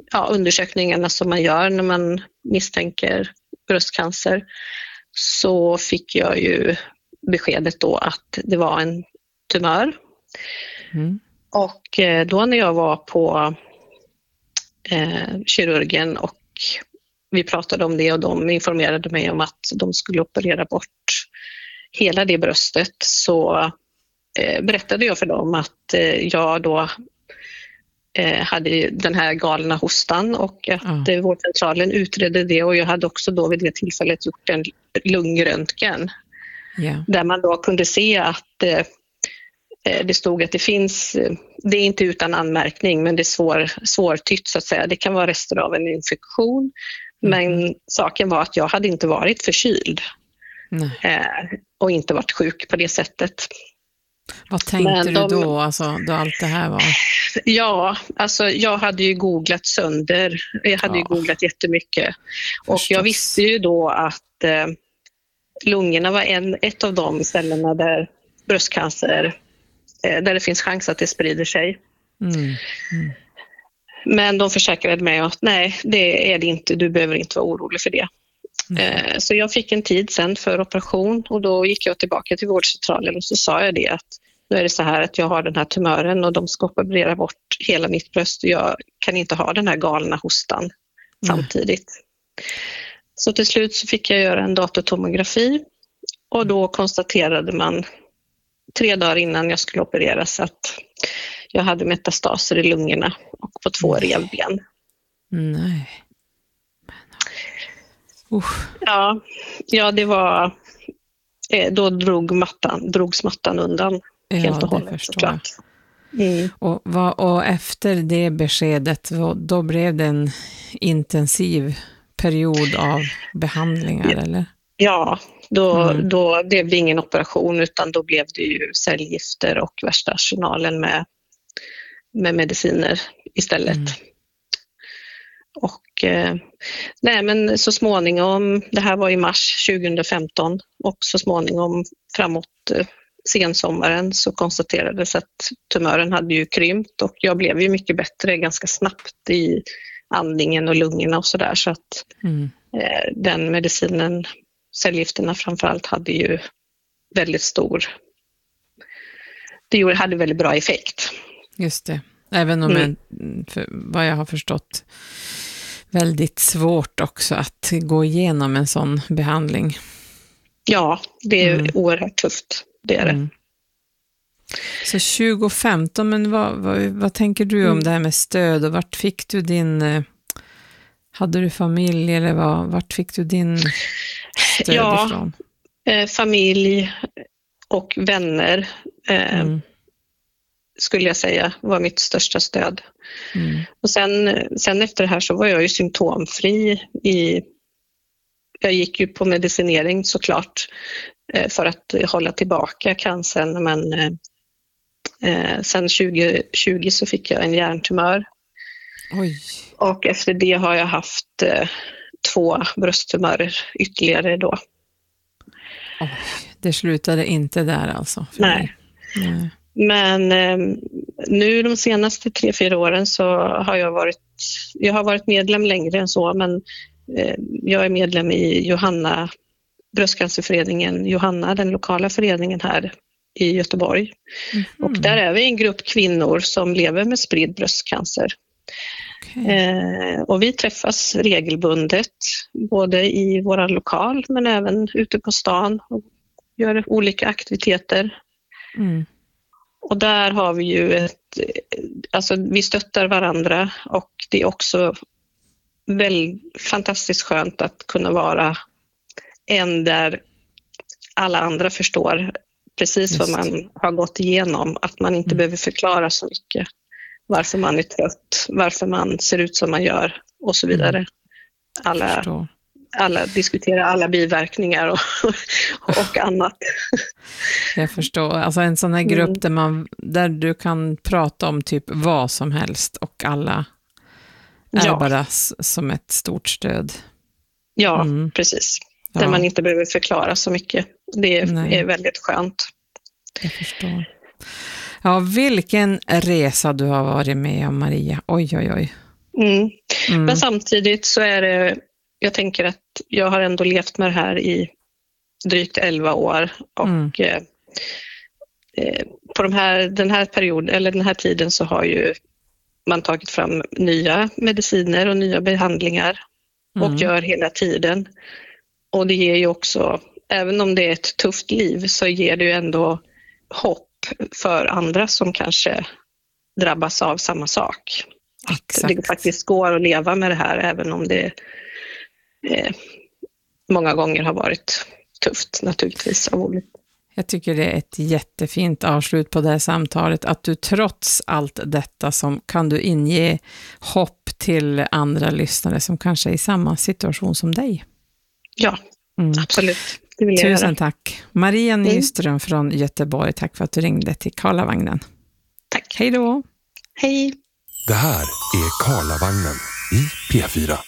undersökningarna som man gör när man misstänker bröstcancer, så fick jag ju beskedet då att det var en tumör. Och då när jag var på kirurgen och vi pratade om det och de informerade mig om att de skulle operera bort hela det bröstet, så berättade jag för dem att jag då hade den här galna hostan och att vårdcentralen utredde det, och jag hade också då vid det tillfället gjort en lungröntgen där man då kunde se att det stod att det är inte utan anmärkning, men det är svårtytt så att säga. Det kan vara rester av en infektion, men saken var att jag hade inte varit förkyld och inte varit sjuk på det sättet. Vad tänkte du då, alltså, då allt det här var? Ja, alltså jag hade ju googlat sönder. Jag hade ju googlat jättemycket. Och jag visste ju då att lungorna var ett av de ställena där bröstcancer, där det finns chans att det sprider sig. Men de försäkrade mig att nej, det är det inte. Du behöver inte vara orolig för det. Så jag fick en tid sen för operation, och då gick jag tillbaka till vårdcentralen och så sa jag det att nu är det så här att jag har den här tumören och de ska operera bort hela mitt bröst och jag kan inte ha den här galna hostan samtidigt. Så till slut så fick jag göra en datortomografi, och då konstaterade man 3 dagar innan jag skulle opereras att jag hade metastaser i lungorna och på 2 revben. Nej. Ja, det var... Då drogs mattan undan helt och hållet. Såklart. Och efter det beskedet, då blev det en intensiv period av behandlingar, eller? Ja, då blev det ingen operation, utan då blev det ju cellgifter och värsta arsenalen med mediciner istället. Och men så småningom, det här var i mars 2015, och så småningom framåt sensommaren så konstaterades att tumören hade ju krympt, och jag blev ju mycket bättre ganska snabbt i andningen och lungorna och sådär, så att den medicinen, cellgifterna framförallt, hade ju väldigt hade väldigt bra effekt. Just det. Även om vad jag har förstått, väldigt svårt också att gå igenom en sån behandling. Ja, det är oerhört tufft, det är det. Så 2015, men vad tänker du om det här med stöd, och vart fick du hade du familj, eller vart fick du din stöd ifrån? Familj och vänner skulle jag säga var mitt största stöd. Och sen efter det här så var jag ju symptomfri. Jag gick ju på medicinering såklart för att hålla tillbaka cancern, men sen 2020 så fick jag en hjärntumör. Oj. Och efter det har jag haft 2 brösttumörer ytterligare då. Oj, det slutade inte där alltså? Nej. Men nu de senaste 3-4 åren så har jag har varit medlem längre än så, men jag är medlem i Johanna, bröstcancerföreningen Johanna, den lokala föreningen här i Göteborg. Och där är vi en grupp kvinnor som lever med spridd bröstcancer. Och vi träffas regelbundet, både i våra lokal men även ute på stan, och gör olika aktiviteter. Och där har vi ju vi stöttar varandra, och det är också väldigt fantastiskt skönt att kunna vara en där alla andra förstår precis vad man har gått igenom, att man inte behöver förklara så mycket varför man är trött, varför man ser ut som man gör och så vidare. Alla diskuterar alla biverkningar och annat. Jag förstår. Alltså en sån här grupp där du kan prata om typ vad som helst, och alla är bara som ett stort stöd. Ja, precis. Där man inte behöver förklara så mycket. Det är väldigt skönt. Jag förstår. Ja, vilken resa du har varit med om, Maria. Oj. Men samtidigt så är det, jag tänker att jag har ändå levt med det här i drygt 11 år och på den här perioden, eller den här tiden, så har ju man tagit fram nya mediciner och nya behandlingar och gör hela tiden. Och det ger ju också, även om det är ett tufft liv, så ger det ju ändå hopp för andra som kanske drabbas av samma sak. Att det faktiskt går att leva med det här, även om det många gånger har varit tufft naturligtvis av olika. Jag tycker det är ett jättefint avslut på det här samtalet, att du trots allt detta som kan du inge hopp till andra lyssnare som kanske är i samma situation som dig. Ja, absolut. Det vill jag Tusen göra. tack. Maria Nyström från Göteborg, tack för att du ringde till Karlavagnen. Tack. Hej då. Hej. Det här är Karlavagnen i P4.